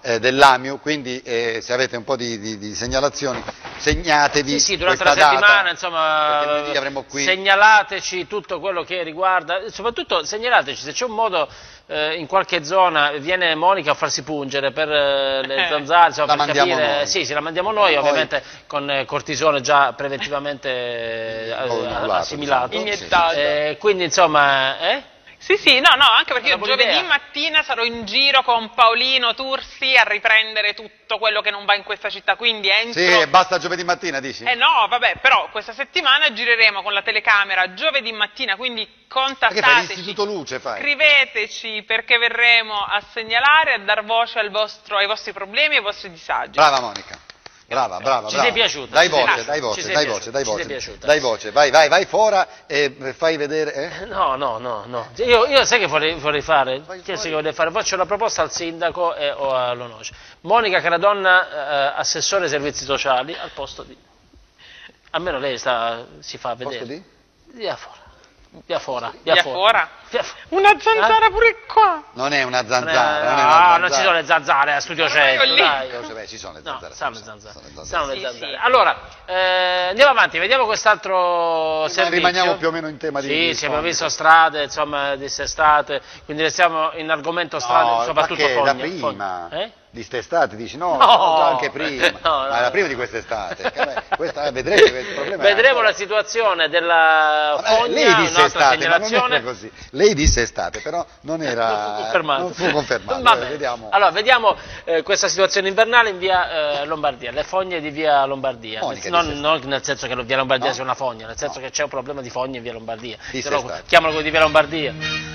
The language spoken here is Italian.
dell'AMIU, quindi se avete un po' di segnalazioni segnatevi. Sì, durante questa la settimana, data, insomma, avremo qui. segnalateci tutto quello che riguarda, soprattutto segnalateci se c'è un modo in qualche zona, viene Monica a farsi pungere per le zanzare, insomma, la per mandiamo capire, noi. sì, la mandiamo noi, ovviamente con cortisone già preventivamente assimilato, iniettato. Quindi insomma, Sì, sì, no, anche perché io Una buona giovedì idea. mattina sarò in giro con Paolino Tursi a riprendere tutto quello che non va in questa città, quindi entro... Sì, e basta giovedì mattina, dici? no, vabbè, però questa settimana gireremo con la telecamera giovedì mattina, quindi Che fai contattateci, l'istituto luce, fai? scriveteci perché verremo a segnalare, a dar voce ai vostri problemi e ai vostri disagi. Brava Monica. Brava. Ci sei piaciuta? Dai Ci sei voce, piaciuta? dai Ci sei voce. piaciuta? Dai voce, vai fuori e fai vedere. No. Io sai che vorrei fare? Vai Che sai fuori. che vorrei fare? Faccio una proposta al sindaco o all'ONOCE. Monica Caradonna, assessore ai servizi sociali, al posto di... Almeno lei si fa vedere. Posto di? Via fuori. Una zanzara pure qua! Non è una zanzara, non ci sono le zanzare a Studio 100, lì. dai. Ci sono le No, zanzare. stanno le zanzare. Sì. Allora, andiamo avanti, vediamo quest'altro servizio. Rimaniamo più o meno in tema di... Sì, abbiamo visto strade, insomma, dissestate, quindi restiamo in argomento strade, No, soprattutto perché fogne. da prima, Eh? di quest'estate, dici no, No. già anche prima, No. ma era prima di quest'estate, vedrete che il problema Vedremo è la situazione della fogna, lei disse un'altra estate, ma non segnalazione. era così, lei disse estate, però non fu confermato. Va bene. Vediamo. Allora, vediamo questa situazione invernale in via Lombardia, le fogne di via Lombardia. Monica Non nel senso che via Lombardia No? sia una fogna, nel senso che c'è un problema di fogne in via Lombardia. Se no, Dissestate. chiamalo quello di via Lombardia.